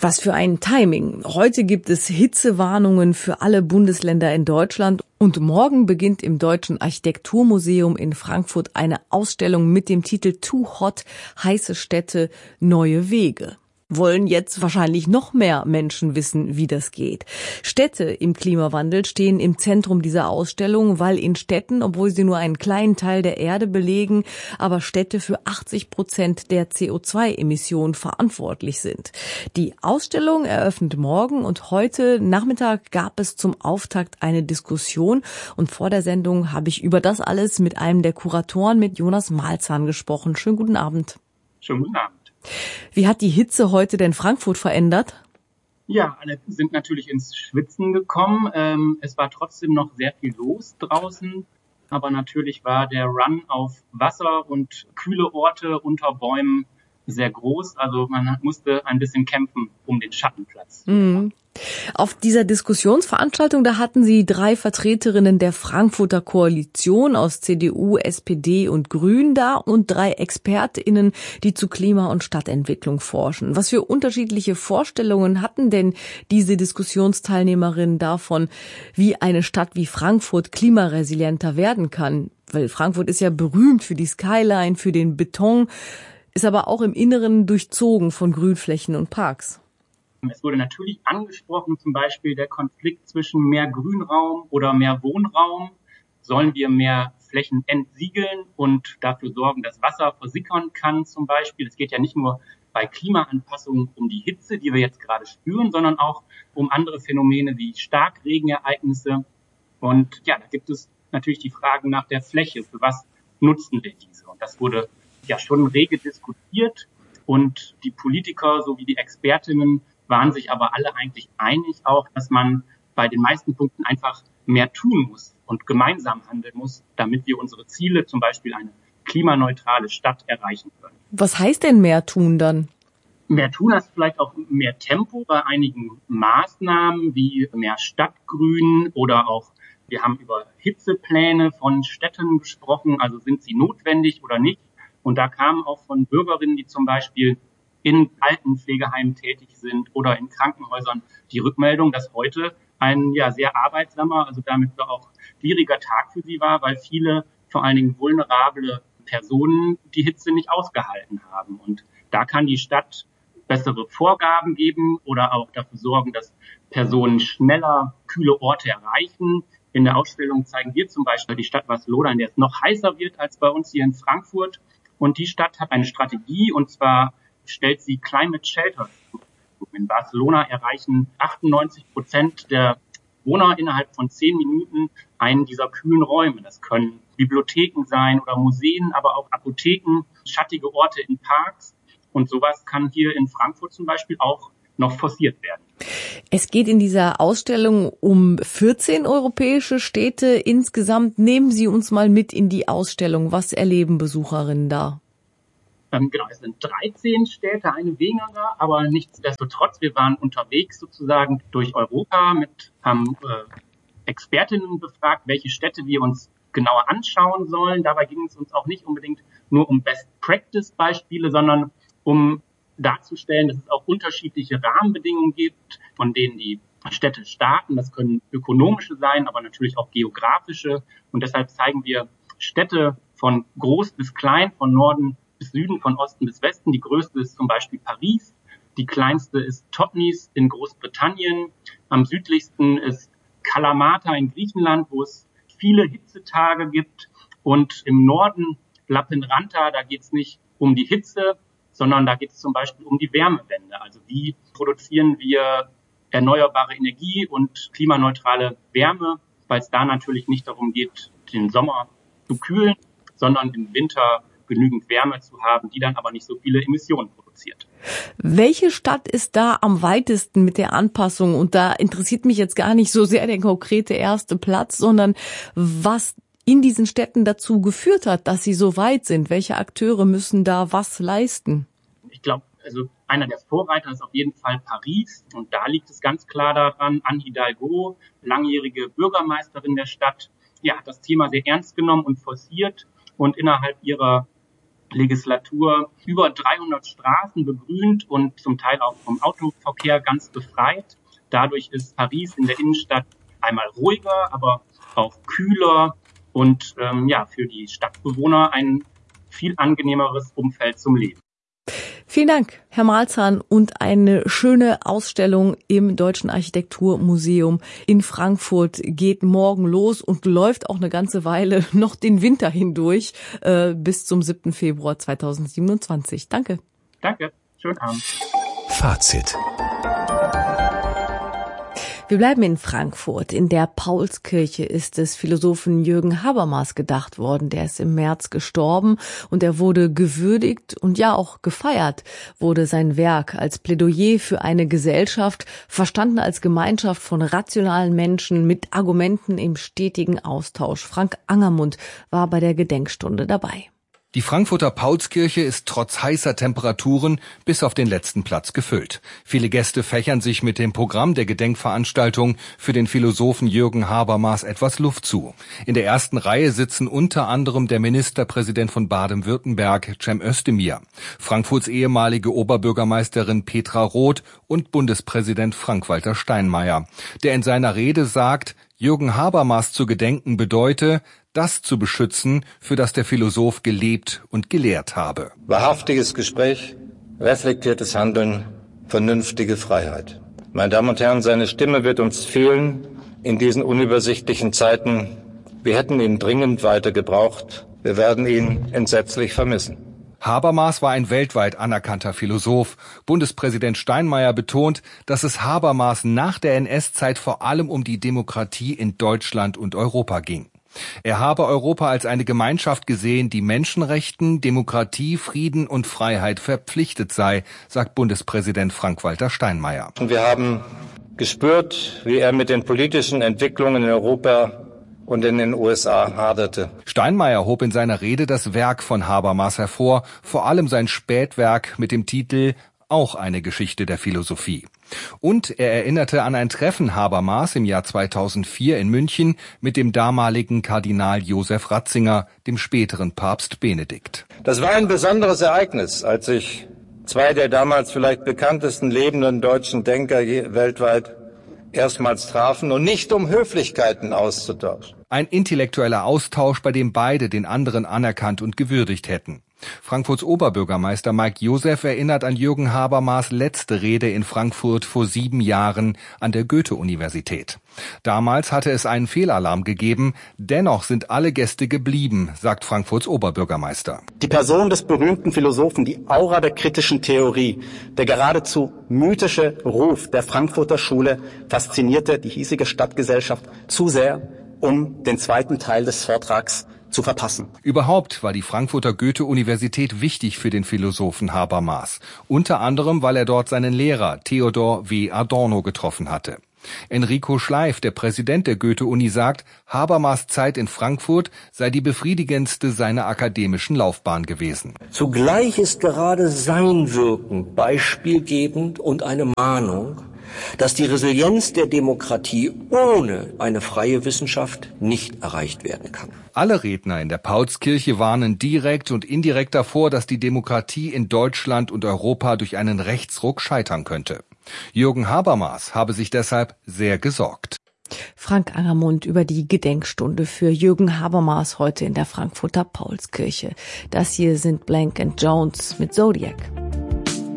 Was für ein Timing. Heute gibt es Hitzewarnungen für alle Bundesländer in Deutschland und morgen beginnt im Deutschen Architekturmuseum in Frankfurt eine Ausstellung mit dem Titel Too Hot, heiße Städte, neue Wege. Wollen jetzt wahrscheinlich noch mehr Menschen wissen, wie das geht. Städte im Klimawandel stehen im Zentrum dieser Ausstellung, weil in Städten, obwohl sie nur einen kleinen Teil der Erde belegen, aber Städte für 80% der CO2-Emissionen verantwortlich sind. Die Ausstellung eröffnet morgen und heute Nachmittag gab es zum Auftakt eine Diskussion und vor der Sendung habe ich über das alles mit einem der Kuratoren, mit Jonas Malzahn, gesprochen. Schönen guten Abend. Schönen guten Abend. Wie hat die Hitze heute denn Frankfurt verändert? Ja, alle sind natürlich ins Schwitzen gekommen. Es war trotzdem noch sehr viel los draußen. Aber natürlich war der Run auf Wasser und kühle Orte unter Bäumen sehr groß. Also man musste ein bisschen kämpfen um den Schattenplatz. Auf dieser Diskussionsveranstaltung, da hatten Sie 3 Vertreterinnen der Frankfurter Koalition aus CDU, SPD und Grünen da und 3 ExpertInnen, die zu Klima- und Stadtentwicklung forschen. Was für unterschiedliche Vorstellungen hatten denn diese Diskussionsteilnehmerinnen davon, wie eine Stadt wie Frankfurt klimaresilienter werden kann? Weil Frankfurt ist ja berühmt für die Skyline, für den Beton, ist aber auch im Inneren durchzogen von Grünflächen und Parks. Es wurde natürlich angesprochen, zum Beispiel der Konflikt zwischen mehr Grünraum oder mehr Wohnraum. Sollen wir mehr Flächen entsiegeln und dafür sorgen, dass Wasser versickern kann zum Beispiel? Es geht ja nicht nur bei Klimaanpassungen um die Hitze, die wir jetzt gerade spüren, sondern auch um andere Phänomene wie Starkregenereignisse. Und ja, da gibt es natürlich die Fragen nach der Fläche. Für was nutzen wir diese? Und das wurde ja schon rege diskutiert. Und die Politiker sowie die Expertinnen waren sich aber alle eigentlich einig auch, dass man bei den meisten Punkten einfach mehr tun muss und gemeinsam handeln muss, damit wir unsere Ziele, zum Beispiel eine klimaneutrale Stadt, erreichen können. Was heißt denn mehr tun dann? Mehr tun heißt vielleicht auch mehr Tempo bei einigen Maßnahmen wie mehr Stadtgrün oder auch, wir haben über Hitzepläne von Städten gesprochen, also sind sie notwendig oder nicht? Und da kamen auch von Bürgerinnen, die zum Beispiel in Altenpflegeheimen tätig sind oder in Krankenhäusern die Rückmeldung, dass heute ein sehr arbeitsamer, also damit auch schwieriger Tag für sie war, weil viele, vor allen Dingen vulnerable Personen, die Hitze nicht ausgehalten haben. Und da kann die Stadt bessere Vorgaben geben oder auch dafür sorgen, dass Personen schneller kühle Orte erreichen. In der Ausstellung zeigen wir zum Beispiel die Stadt Barcelona, in der es noch heißer wird als bei uns hier in Frankfurt. Und die Stadt hat eine Strategie, und zwar stellt sie Climate Shelters. In Barcelona erreichen 98% der Bewohner innerhalb von 10 Minuten einen dieser kühlen Räume. Das können Bibliotheken sein oder Museen, aber auch Apotheken, schattige Orte in Parks. Und sowas kann hier in Frankfurt zum Beispiel auch noch forciert werden. Es geht in dieser Ausstellung um 14 europäische Städte insgesamt. Nehmen Sie uns mal mit in die Ausstellung. Was erleben Besucherinnen da? Genau, es sind 13 Städte, eine weniger, aber nichtsdestotrotz, wir waren unterwegs sozusagen durch Europa, haben Expertinnen befragt, welche Städte wir uns genauer anschauen sollen. Dabei ging es uns auch nicht unbedingt nur um Best-Practice-Beispiele, sondern um darzustellen, dass es auch unterschiedliche Rahmenbedingungen gibt, von denen die Städte starten. Das können ökonomische sein, aber natürlich auch geografische. Und deshalb zeigen wir Städte von groß bis klein, von Norden bis Süden, von Osten bis Westen. Die größte ist zum Beispiel Paris. Die kleinste ist Totnes in Großbritannien. Am südlichsten ist Kalamata in Griechenland, wo es viele Hitzetage gibt. Und im Norden Lappeenranta, da geht es nicht um die Hitze, sondern da geht es zum Beispiel um die Wärmewende. Also wie produzieren wir erneuerbare Energie und klimaneutrale Wärme, weil es da natürlich nicht darum geht, den Sommer zu kühlen, sondern im Winter genügend Wärme zu haben, die dann aber nicht so viele Emissionen produziert. Welche Stadt ist da am weitesten mit der Anpassung? Und da interessiert mich jetzt gar nicht so sehr der konkrete erste Platz, sondern was in diesen Städten dazu geführt hat, dass sie so weit sind. Welche Akteure müssen da was leisten? Ich glaube, also einer der Vorreiter ist auf jeden Fall Paris. Und da liegt es ganz klar daran, Anne Hidalgo, langjährige Bürgermeisterin der Stadt, hat das Thema sehr ernst genommen und forciert und innerhalb ihrer Legislatur über 300 Straßen begrünt und zum Teil auch vom Autoverkehr ganz befreit. Dadurch ist Paris in der Innenstadt einmal ruhiger, aber auch kühler und für die Stadtbewohner ein viel angenehmeres Umfeld zum Leben. Vielen Dank, Herr Malzahn, und eine schöne Ausstellung im Deutschen Architekturmuseum in Frankfurt geht morgen los und läuft auch eine ganze Weile noch den Winter hindurch bis zum 7. Februar 2027. Danke. Danke. Schönen Abend. Fazit. Wir bleiben in Frankfurt. In der Paulskirche ist des Philosophen Jürgen Habermas gedacht worden. Der ist im März gestorben und er wurde gewürdigt und ja auch gefeiert wurde sein Werk als Plädoyer für eine Gesellschaft, verstanden als Gemeinschaft von rationalen Menschen mit Argumenten im stetigen Austausch. Frank Angermund war bei der Gedenkstunde dabei. Die Frankfurter Paulskirche ist trotz heißer Temperaturen bis auf den letzten Platz gefüllt. Viele Gäste fächern sich mit dem Programm der Gedenkveranstaltung für den Philosophen Jürgen Habermas etwas Luft zu. In der ersten Reihe sitzen unter anderem der Ministerpräsident von Baden-Württemberg, Cem Özdemir, Frankfurts ehemalige Oberbürgermeisterin Petra Roth und Bundespräsident Frank-Walter Steinmeier, der in seiner Rede sagt, Jürgen Habermas zu gedenken bedeute, das zu beschützen, für das der Philosoph gelebt und gelehrt habe. Wahrhaftiges Gespräch, reflektiertes Handeln, vernünftige Freiheit. Meine Damen und Herren, seine Stimme wird uns fehlen in diesen unübersichtlichen Zeiten. Wir hätten ihn dringend weiter gebraucht. Wir werden ihn entsetzlich vermissen. Habermas war ein weltweit anerkannter Philosoph. Bundespräsident Steinmeier betont, dass es Habermas nach der NS-Zeit vor allem um die Demokratie in Deutschland und Europa ging. Er habe Europa als eine Gemeinschaft gesehen, die Menschenrechten, Demokratie, Frieden und Freiheit verpflichtet sei, sagt Bundespräsident Frank-Walter Steinmeier. Wir haben gespürt, wie er mit den politischen Entwicklungen in Europa und in den USA haderte. Steinmeier hob in seiner Rede das Werk von Habermas hervor, vor allem sein Spätwerk mit dem Titel Auch eine Geschichte der Philosophie. Und er erinnerte an ein Treffen Habermas im Jahr 2004 in München mit dem damaligen Kardinal Josef Ratzinger, dem späteren Papst Benedikt. Das war ein besonderes Ereignis, als sich zwei der damals vielleicht bekanntesten lebenden deutschen Denker weltweit erstmals trafen und nicht um Höflichkeiten auszutauschen. Ein intellektueller Austausch, bei dem beide den anderen anerkannt und gewürdigt hätten. Frankfurts Oberbürgermeister Mike Joseph erinnert an Jürgen Habermas' letzte Rede in Frankfurt vor 7 Jahren an der Goethe-Universität. Damals hatte es einen Fehlalarm gegeben, dennoch sind alle Gäste geblieben, sagt Frankfurts Oberbürgermeister. Die Person des berühmten Philosophen, die Aura der kritischen Theorie, der geradezu mythische Ruf der Frankfurter Schule faszinierte die hiesige Stadtgesellschaft zu sehr, um den zweiten Teil des Vortrags zu verpassen. Überhaupt war die Frankfurter Goethe-Universität wichtig für den Philosophen Habermas. Unter anderem, weil er dort seinen Lehrer Theodor W. Adorno getroffen hatte. Enrico Schleif, der Präsident der Goethe-Uni, sagt, Habermas' Zeit in Frankfurt sei die befriedigendste seiner akademischen Laufbahn gewesen. Zugleich ist gerade sein Wirken beispielgebend und eine Mahnung, dass die Resilienz der Demokratie ohne eine freie Wissenschaft nicht erreicht werden kann. Alle Redner in der Paulskirche warnen direkt und indirekt davor, dass die Demokratie in Deutschland und Europa durch einen Rechtsruck scheitern könnte. Jürgen Habermas habe sich deshalb sehr gesorgt. Frank Angermund über die Gedenkstunde für Jürgen Habermas heute in der Frankfurter Paulskirche. Das hier sind Blank & Jones mit Zodiac.